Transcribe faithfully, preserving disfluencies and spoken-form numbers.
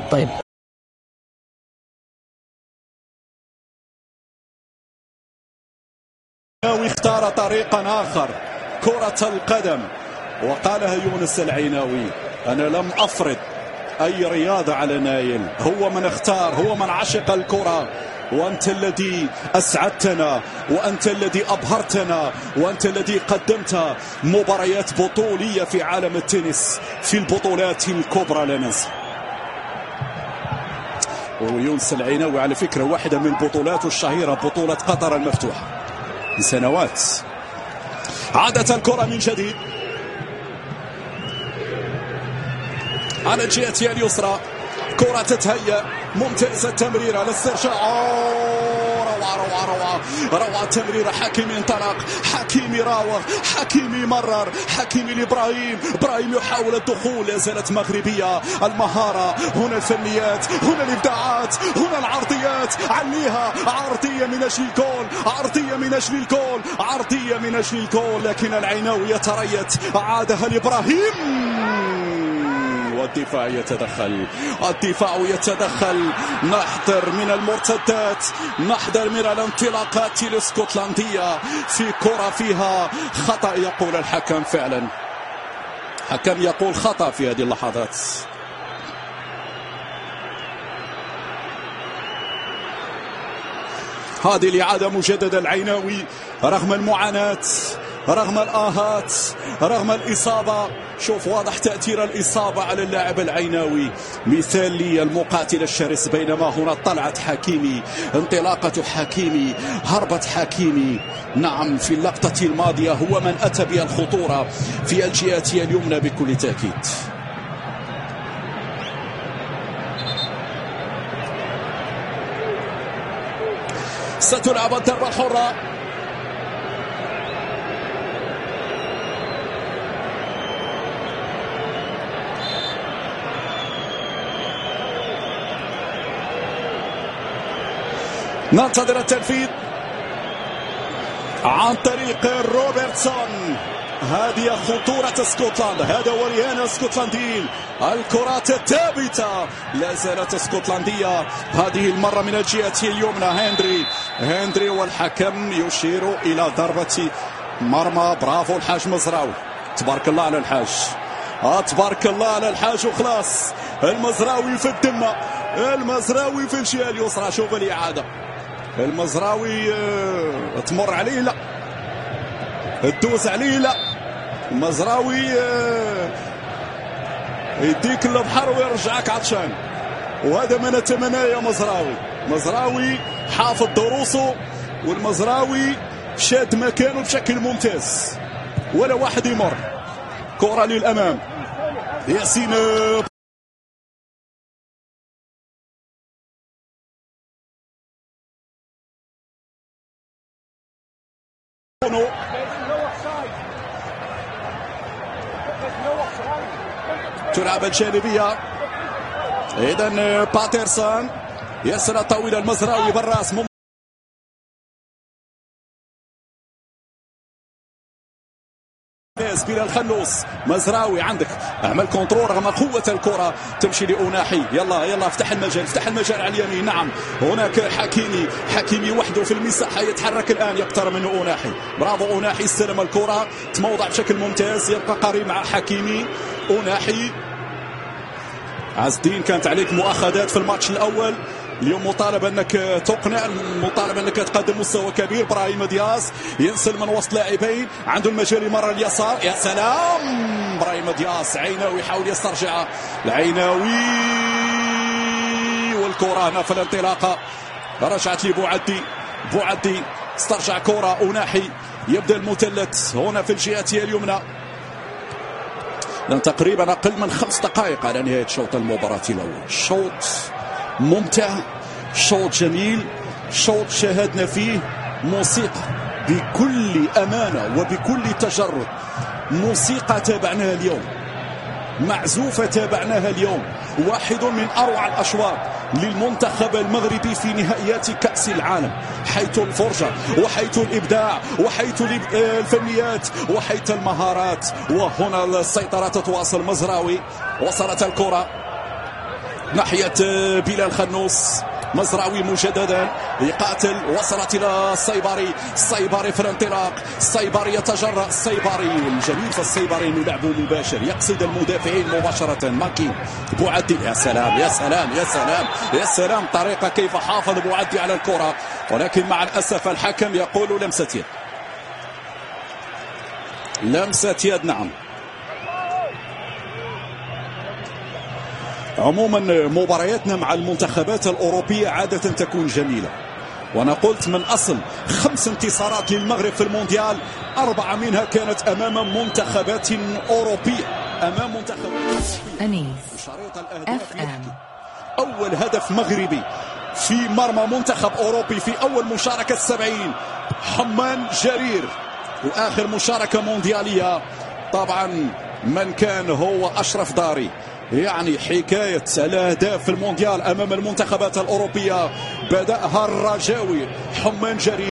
طيب اختار طريقا آخر كرة القدم، وقالها يونس العيناوي: أنا لم أفرض أي رياضة على نايل، هو من اختار، هو من عشق الكرة، وأنت الذي أسعدتنا، وأنت الذي أبهرتنا، وأنت الذي قدمت مباريات بطولية في عالم التنس في البطولات الكبرى. لا ننسى ويونس العيناوي على فكرة واحدة من البطولات الشهيرة، بطولة قطر المفتوحة من سنوات. عادت الكرة من جديد على الجهة اليسرى، كرة تتهيأ، ممتازة التمريرة للاسترجاع، روعة روعة روعة روعة التمريرة. حكيمي انطلق، حكيمي راوغ، حكيمي مرر، حكيمي لإبراهيم، إبراهيم يحاول الدخول، لا زالت مغربية المهارة. هنا الفنيات، هنا الإبداعات، هنا العرضيات، عليها عرضية من أجل الجول، عرضية من أجل الجول، عرضية من أجل الجول، لكن العيناوي يتريث، عادها لإبراهيم، والدفاع يتدخل، الدفاع يتدخل. نحذر من المرتدات، نحذر من الانطلاقات الاسكتلندية في كرة فيها خطأ، يقول الحكم. فعلا حكم يقول خطأ في هذه اللحظات. هذه الإعادة مجددة. العيناوي رغم المعاناة، رغم الآهات، رغم الإصابة، شوف واضح تأثير الإصابة على اللاعب العيناوي. مثال للمقاتل الشرس. بينما هنا طلعت حكيمي، انطلاقة حكيمي، هربة حكيمي. نعم في اللقطة الماضية هو من أتى بها الخطورة في الجهة اليمنى بكل تأكيد. ستلعب الضربة الحرة. ننتظر التنفيذ عن طريق روبرتسون. هذه خطورة اسكتلندا، هذا ورهان اسكتلنديين. الكرات الثابتة لا زالت اسكتلندية، هذه المرة من الجهة اليمنى. هنري هنري والحكم يشير إلى ضربة مرمى. برافو الحاج مزراوي، تبارك الله على الحاج، آه تبارك الله على الحاج. وخلاص المزراوي في الدمة، المزراوي في الجهة اليسرى. شوف الإعادة، المزراوي اه تمر عليه لا، تدوز عليه لا، المزراوي اه يديك البحر ويرجعك عطشان، وهذا ما نتمناه يا مزراوي. مزراوي حافظ دروسه، والمزراوي شاد مكانه بشكل ممتاز، ولا واحد يمر. كرة للأمام، ياسين تلعب الجانبية. إذن باترسون يسرى طويل، المزراوي بالراس بلا الخلوص. مزراوي عندك، اعمل كنترول رغم قوة الكرة، تمشي لأوناحي. يلا يلا افتح المجال، افتح المجال على اليمين. نعم هناك حكيمي، حكيمي وحده في المساحة، يتحرك الآن، يقترب منه أوناحي. برافو أوناحي، استلم الكرة، تموضع بشكل ممتاز، يبقى قريب مع حكيمي. أوناحي. عز الدين كانت عليك مؤاخذات في الماتش الأول، اليوم مطالب انك تقنع، مطالب انك تقدم مستوى كبير. ابراهيم دياز ينسل من وسط لاعبين، عنده المجال مرة اليسار، يا سلام ابراهيم دياز. عيناوي يحاول يسترجع، العيناوي والكرة هنا في الانطلاقة رجعت لبوعدي، بوعدي استرجع كرة. أوناحي يبدأ المثلث هنا في الجهة اليمنى. تقريبا أقل من خمس دقائق على نهاية شوط المباراة الأول. شوط ممتع، شوط جميل، شوط شاهدنا فيه موسيقى بكل أمانة وبكل تجرد. موسيقى تابعناها اليوم، معزوفة تابعناها اليوم. واحد من أروع الأشواط للمنتخب المغربي في نهائيات كأس العالم، حيث الفرجة وحيث الإبداع وحيث الفنيات وحيث المهارات. وهنا السيطرة تتواصل. مزراوي، وصلت الكرة، ناحية بلال خنوس. مزراوي مجددا يقاتل، وصلت الى السيباري. السيباري في الانطلاق، السيباري يتجرأ. السيباري الجميل في السيباري انه لعبه مباشر، يقصد المدافعين مباشره. ماكي بوعدي، يا سلام يا سلام يا سلام يا سلام، طريقه كيف حافظ بوعدي على الكره، ولكن مع الاسف الحكم يقول لمسه يد. لمسه يد نعم. عموما مبارياتنا مع المنتخبات الأوروبية عادة تكون جميلة، وأنا قلت من أصل خمس انتصارات للمغرب في المونديال أربعة منها كانت أمام منتخبات أوروبية، أمام منتخبات أنيس. شريط الأهداف يحكي أول هدف مغربي في مرمى منتخب أوروبي في أول مشاركة السبعين حمان جرير، وآخر مشاركة مونديالية طبعا من كان هو أشرف داري. يعني حكاية الأهداف في المونديال أمام المنتخبات الأوروبية بدأها الرجاوي حمان جرير.